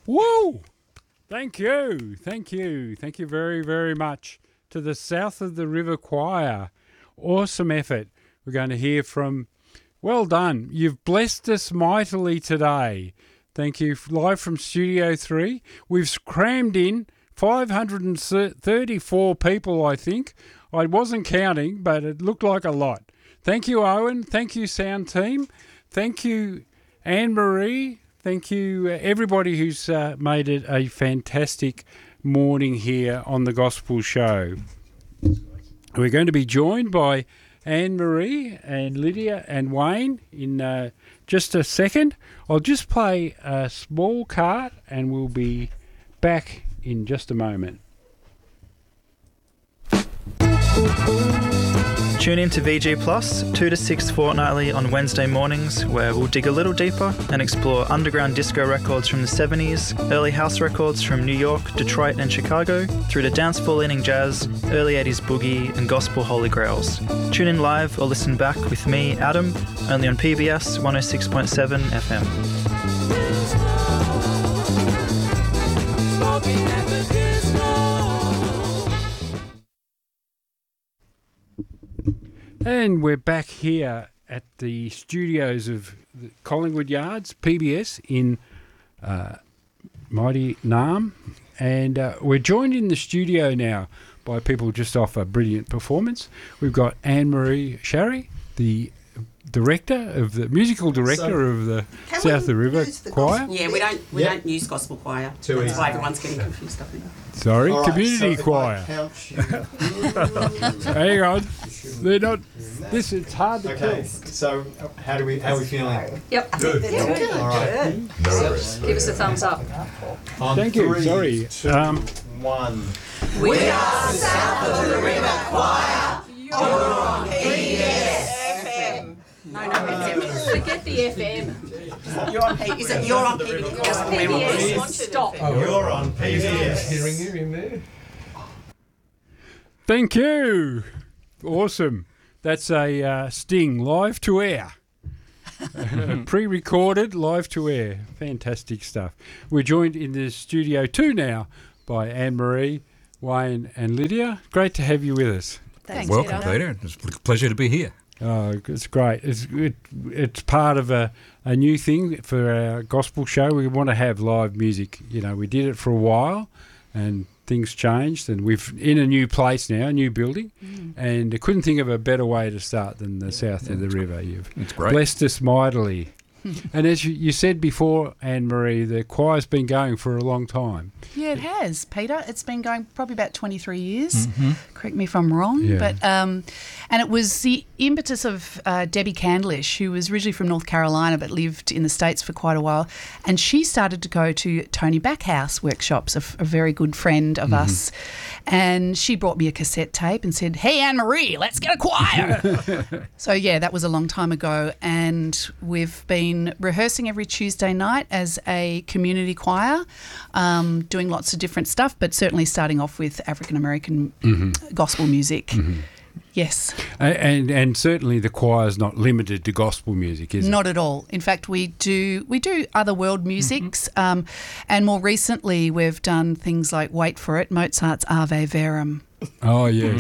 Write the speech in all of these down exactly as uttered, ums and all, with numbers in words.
Woo! Thank you, thank you, thank you very, very much to the South of the River Choir. Awesome effort. We're going to hear from, well done. You've blessed us mightily today. Thank you. Live from Studio three. We've crammed in five hundred thirty-four people, I think. I wasn't counting, but it looked like a lot. Thank you, Owen. Thank you, sound team. Thank you, Anne-Marie. Thank you, uh, everybody who's uh, made it a fantastic morning here on the Gospel Show. We're going to be joined by Anne-Marie and Lydia and Wayne in uh, just a second. I'll just play a small cart and we'll be back in just a moment. Tune in to V G Plus, two to six fortnightly on Wednesday mornings, where we'll dig a little deeper and explore underground disco records from the seventies, early house records from New York, Detroit and Chicago, through to dancefloor-leaning jazz, early eighties boogie and gospel holy grails. Tune in live or listen back with me, Adam, only on P B S one oh six point seven F M. And we're back here at the studios of the Collingwood Yards, P B S, in uh, mighty Naarm. And uh, we're joined in the studio now by people just off a brilliant performance. We've got Anne-Marie Sharry, the director of the musical director So, of the can South we of the River use the Choir. gospel? Yeah, we don't we Yep. don't use gospel choir. Too That's easy. why everyone's getting confused up there. Sorry, All right, community so if I choir. count you- Hang on, they're not. This it's hard to okay, tell. so how do we? How are we feeling? Yep. Good. All right. Nervous. Give us a thumbs up. On Thank you, three, sorry. two, Um, one. We are South of the River Choir. You're on P B S F M. No, no, F M. Forget the F M. You're on P. Is it you're on P B S? Yes, we're on P B S. Stop. You're on P B S. Hearing you in there. Thank you. Awesome. That's a uh, sting live to air. Pre-recorded live to air. Fantastic stuff. We're joined in the studio too now by Anne-Marie, Wayne and Lydia. Great to have you with us. Thanks, Welcome, Peter. Peter. It's a pleasure to be here. Oh, it's great. It's it, it's part of a, a new thing for our gospel show. We want to have live music. You know, we did it for a while and things changed and we've in a new place now, a new building, mm. and I couldn't think of a better way to start than the south Yeah, of the it's river. You've It's great. blessed us mightily. And as you, you said before, Anne-Marie, the choir's been going for a long time. Yeah, it has, Peter. It's been going probably about twenty-three years. Mm-hmm. Correct me if I'm wrong. Yeah. But um, and it was the impetus of uh, Debbie Candlish, who was originally from North Carolina but lived in the States for quite a while. And she started to go to Tony Backhouse workshops, a, f- a very good friend of mm-hmm. us. And she brought me a cassette tape and said, "Hey, Anne-Marie, let's get a choir." So, yeah, that was a long time ago. And we've been rehearsing every Tuesday night as a community choir, um, doing lots of different stuff, but certainly starting off with African-American mm-hmm. gospel music. Mm-hmm. Yes. And, and and certainly the choir's not limited to gospel music, is Not it? at all. In fact, we do we do other world musics, mm-hmm. um, and more recently we've done things like, wait for it, Mozart's Ave Verum. Oh, yes.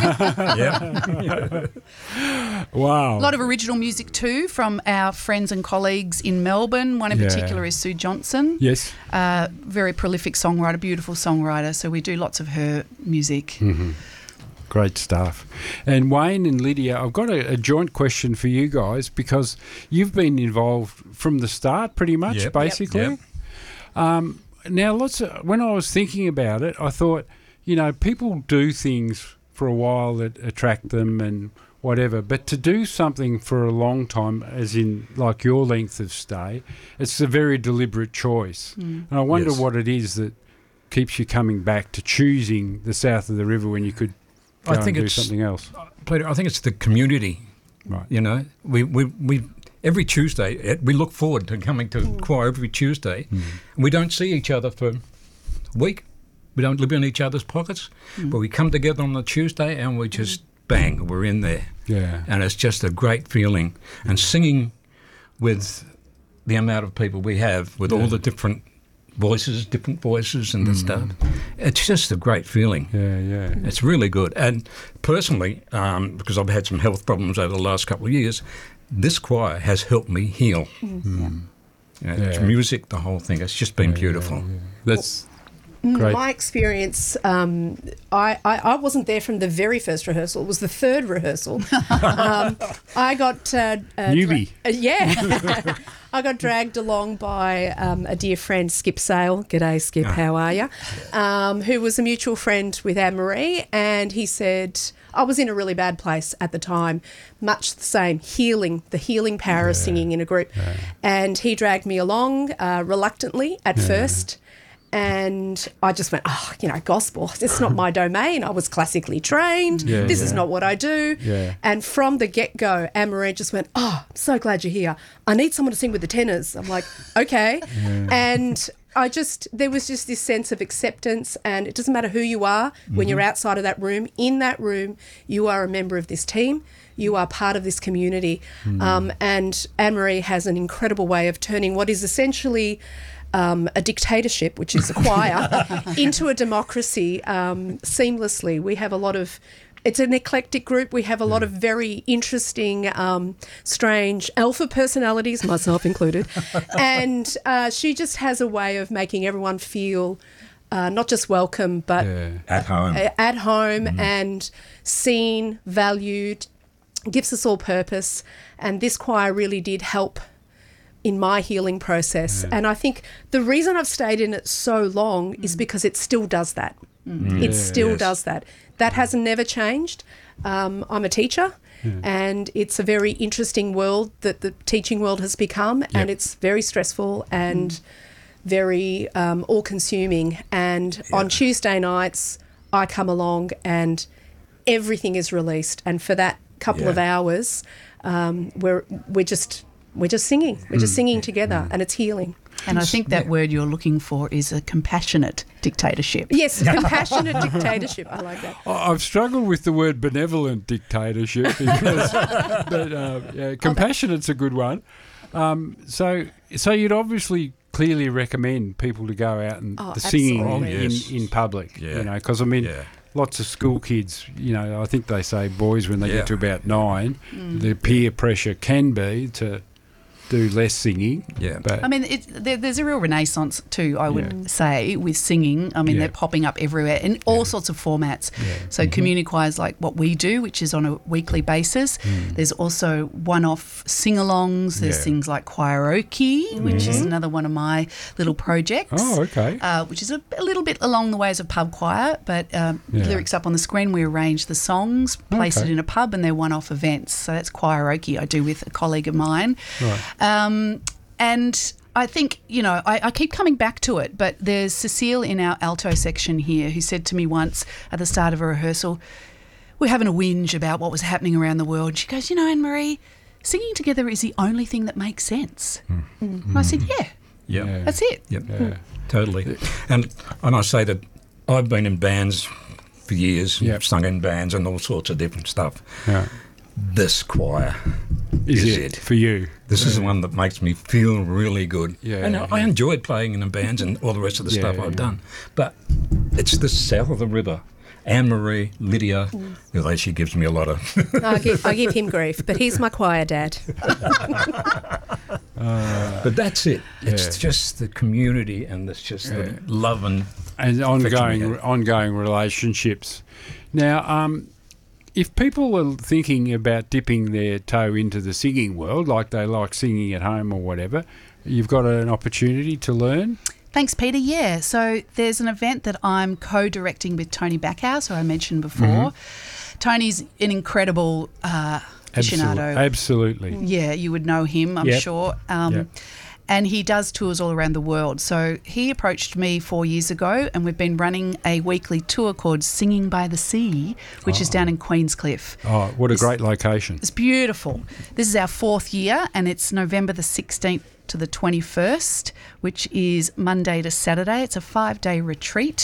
Yeah. Wow. A lot of original music too from our friends and colleagues in Melbourne. One in Yeah. particular is Sue Johnson. Yes. Uh, very prolific songwriter, beautiful songwriter. So we do lots of her music. Mm-hmm. Great stuff. And Wayne and Lydia, I've got a, a joint question for you guys because you've been involved from the start pretty much, Yep. basically. Yep. Um, now, lots of, when I was thinking about it, I thought, you know, people do things for a while that attract them and whatever, but to do something for a long time, as in like your length of stay, it's a very deliberate choice. Mm. And I wonder Yes. what it is that keeps you coming back to choosing the south of the river when you could go I think and do it's something else. Peter, I think it's the community. Right. You know, we we, we every Tuesday eh, we look forward to coming to mm. choir every Tuesday. Mm. And we don't see each other for a week. We don't live in each other's pockets, mm. but we come together on the Tuesday and we just bang, we're in there. Yeah. And it's just a great feeling. And singing with the amount of people we have, with Yeah. all the different voices, different voices and the stuff. It's just a great feeling. Yeah, yeah. It's really good. And personally, um, because I've had some health problems over the last couple of years, this choir has helped me heal. Mm. Yeah, It's Yeah. music, the whole thing. It's just been beautiful. That's great. My experience, um, I, I, I wasn't there from the very first rehearsal. It was the third rehearsal. um, I got... Uh, uh, Newbie. dra- uh, yeah. I got dragged along by um, a dear friend, Skip Sale. G'day, Skip. How are you? Um, who was a mutual friend with Anne-Marie. And he said... I was in a really bad place at the time, much the same, healing, the healing power of singing in a group. Yeah. And he dragged me along uh, reluctantly at first. And I just went, oh, you know, gospel, it's not my domain. I was classically trained. Yeah, this yeah. is not what I do. Yeah. And from the get-go, Anne-Marie just went, oh, I'm so glad you're here. I need someone to sing with the tenors. I'm like, okay. And I just, there was just this sense of acceptance, and it doesn't matter who you are when you're outside of that room. In that room, you are a member of this team. You are part of this community. Um, and Anne-Marie has an incredible way of turning what is essentially um, a dictatorship, which is a choir, into a democracy um, seamlessly. We have a lot of... It's an eclectic group. We have a lot of very interesting, um, strange alpha personalities, myself included. And uh, she just has a way of making everyone feel uh, not just welcome, but Yeah. At home. uh, at home and seen, valued, gives us all purpose. And this choir really did help in my healing process. And I think the reason I've stayed in it so long is because it still does that. It still Yes. does that. That has never changed. Um, I'm a teacher, and it's a very interesting world that the teaching world has become, and it's very stressful and very um, all-consuming. And on Tuesday nights, I come along and everything is released, and for that couple Yeah. of hours, um, we're we're just we're just singing. We're just singing together, and it's healing. And I think that word you're looking for is a compassionate dictatorship. Yes, compassionate dictatorship. I like that. I- I've struggled with the word benevolent dictatorship because, but uh, yeah, compassionate's a good one. Um, so, so you'd obviously clearly recommend people to go out and Oh, the singing absolutely. in, Yes. in public. Yeah. You know, because I mean, Yeah. lots of school kids. You know, I think they say boys when they Yeah. get to about nine, the peer pressure can be to do less singing. Yeah. But I mean, it, there, there's a real renaissance too, I would Yeah. say, with singing. I mean, Yeah. they're popping up everywhere in all sorts of formats. So community choirs like what we do, which is on a weekly basis. There's also one-off sing-alongs. There's Yeah. things like choiroke, which is another one of my little projects. oh, okay. Uh, which is a, a little bit along the ways of pub choir, but um, Yeah. lyrics up on the screen. We arrange the songs, place Okay. it in a pub, and they're one-off events. So that's choiroke I do with a colleague of mine. Right. Um, and I think, you know, I, I keep coming back to it, but there's Cecile in our alto section here who said to me once at the start of a rehearsal, we're having a whinge about what was happening around the world. She goes, you know, Anne-Marie, singing together is the only thing that makes sense. And I said, yeah, Yeah. Yeah. that's it. Yep. Yeah. Totally. And and I say that I've been in bands for years, Yep. sung in bands and all sorts of different stuff. Yeah. This choir Is, is it, it. for you? This is the one that makes me feel really good. Yeah, and I, I yeah. enjoyed playing in the bands and all the rest of the Yeah, stuff I've yeah. done. But it's the south of the river. Anne-Marie, Lydia, although she gives me a lot of... I give, I give him grief, but he's my choir dad. but that's it. It's Yeah. just the community and it's just the love and... And ongoing Affection, yeah. ongoing relationships. Now, um, if people are thinking about dipping their toe into the singing world, like they like singing at home or whatever, you've got an opportunity to learn. Thanks, Peter. Yeah, so there's an event that I'm co-directing with Tony Backhouse, who I mentioned before. Tony's an incredible uh, aficionado. Absolutely. Yeah, you would know him, I'm Yep. sure. Um, Yep. And he does tours all around the world. So he approached me four years ago, and we've been running a weekly tour called Singing by the Sea, which is down in Queenscliff. Oh, what a great location. It's beautiful. This is our fourth year, and it's November the sixteenth to the twenty-first, which is Monday to Saturday. It's a five-day retreat.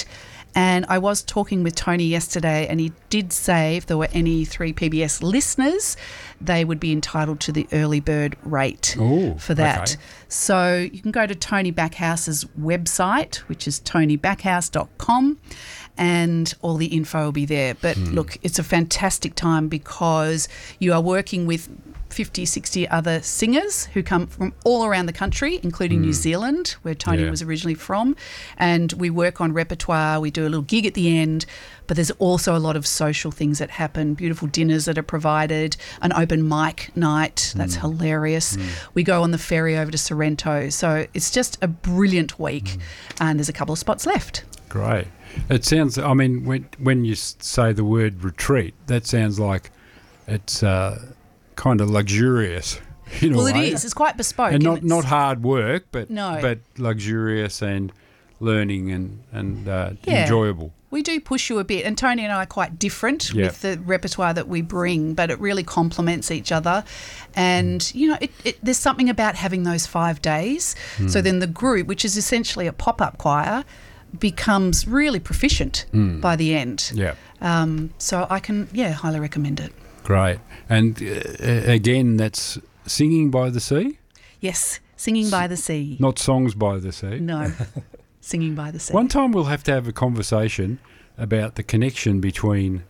And I was talking with Tony yesterday, and he did say if there were any three P B S listeners, they would be entitled to the early bird rate Ooh, for that. okay. So you can go to Tony Backhouse's website, which is tony backhouse dot com, and all the info will be there. But look, it's a fantastic time because you are working with fifty, sixty other singers who come from all around the country, including New Zealand, where Tony Yeah. was originally from. And we work on repertoire. We do a little gig at the end, but there's also a lot of social things that happen, beautiful dinners that are provided, an open mic night. That's hilarious. We go on the ferry over to Sorrento. So it's just a brilliant week, and there's a couple of spots left. Great. It sounds, I mean, when when you s- say the word retreat, that sounds like it's uh, kind of luxurious. In a Well, it way. is. It's quite bespoke. And not, it's- not hard work, but No. but luxurious and learning and, and uh, Yeah. enjoyable. We do push you a bit, and Tony and I are quite different Yeah. with the repertoire that we bring, but it really complements each other. And, you know, it, it, there's something about having those five days. So then the group, which is essentially a pop-up choir, becomes really proficient by the end. Yeah. Um, so I can, yeah, highly recommend it. Great. And uh, again, that's singing by the sea, Yes, Singing by the Sea. not songs by the sea. No, Singing by the Sea. One time we'll have to have a conversation about the connection between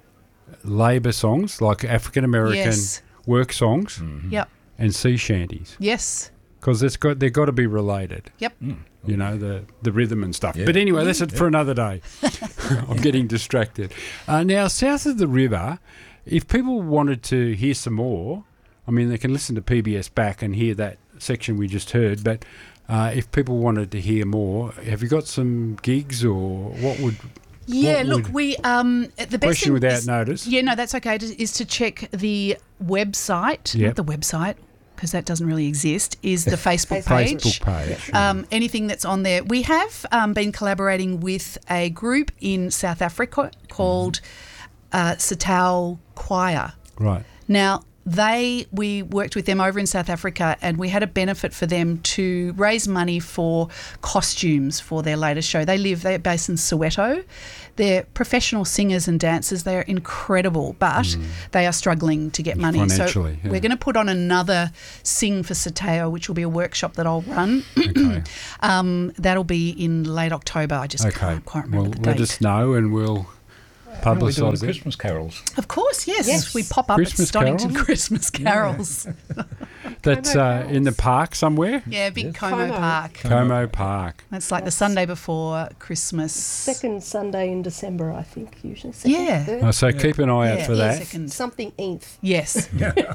labour songs, like African American Yes. work songs, Yep. and sea shanties, Yes. because it's got they've got to be related. Yep. You know, the the rhythm and stuff. Yeah. But anyway, that's it for another day. I'm getting distracted. Uh, now, south of the river, if people wanted to hear some more, I mean, they can listen to P B S back and hear that section we just heard. But uh, if people wanted to hear more, have you got some gigs or what would? Yeah, what look, would- we um the best Question thing without is- notice. Yeah, no, that's okay. to- Is to check the website, Yep. not the website, because that doesn't really exist. Is the Facebook page? Facebook page. Um, anything that's on there. We have um, been collaborating with a group in South Africa called uh, Satao Choir. Right. Now, they we worked with them over in South Africa, and we had a benefit for them to raise money for costumes for their latest show. They live, they're based in Soweto. They're professional singers and dancers. They're incredible, but they are struggling to get money. Financially, so yeah. we're going to put on another Sing for Satao, which will be a workshop that I'll run. Okay. um, that'll be in late October. I just Okay. can't quite remember Well, the let date. us know and we'll We're doing publicise the it. Christmas carols. Of course, yes. Yes. We pop up Christmas at Stonington carols? Christmas carols. That's uh, in the park somewhere. Yeah, big Como, Como. Park. Como Park. It's like the Sunday before Christmas. Second Sunday in December, I think, usually. Second, Yeah. third. Oh, so keep an eye out Yeah, for yeah, that. second. Something inth. Yes.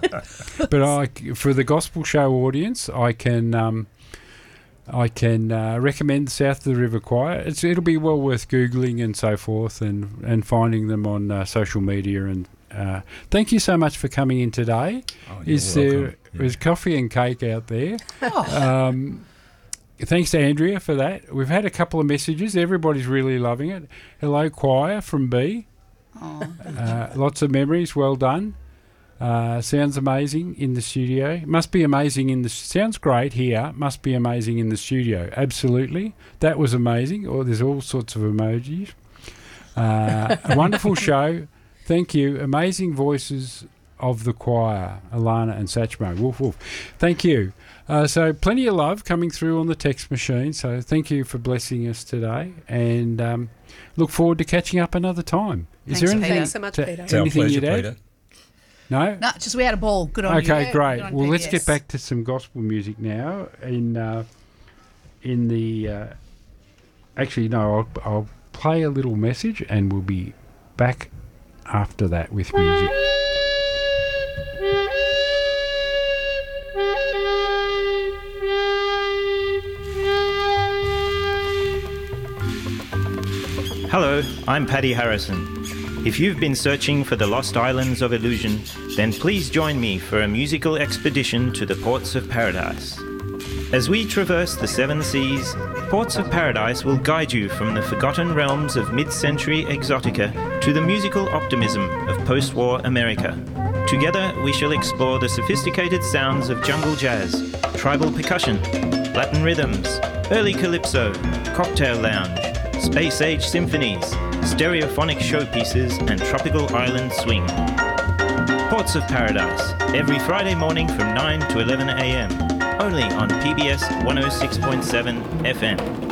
But I, for the gospel show audience, I can um, I can uh, recommend South of the River Choir. It's it'll be well worth googling and so forth, and and finding them on uh, social media. And uh, thank you so much for coming in today. Oh, you're Is there welcome. Yeah. is coffee and cake out there? Oh, Um, thanks to Andrea for that. We've had a couple of messages. Everybody's really loving it. Hello, choir from B. oh. Uh, lots of memories. Well done. Uh, sounds amazing in the studio. Must be amazing in the. Sounds great here. Must be amazing in the studio. Absolutely. That was amazing. Or there's all sorts of emojis. Uh, a wonderful show. Thank you. Amazing voices of the choir, Alana and Satchmo. Woof woof. Thank you. Uh, so plenty of love coming through on the text machine. So thank you for blessing us today, and um, look forward to catching up another time. Is Thanks, there Peter. anything? Thanks so much, to- Peter. It's our anything pleasure, you'd add? Peter. No. No, just we had a ball. Good on you. Okay, great. Good on Well, let's P B S. get back to some gospel music now. In uh, in the uh, actually, no, I'll, I'll play a little message, and we'll be back after that with music. Hello, I'm Paddy Harrison. If you've been searching for the lost islands of illusion, then please join me for a musical expedition to the ports of paradise. As we traverse the seven seas, Ports of Paradise will guide you from the forgotten realms of mid-century exotica to the musical optimism of post-war America. Together, we shall explore the sophisticated sounds of jungle jazz, tribal percussion, Latin rhythms, early calypso, cocktail lounge, space age symphonies, stereophonic showpieces, and tropical island swing. Ports of Paradise, every Friday morning from nine to eleven a m, only on P B S one oh six point seven F M.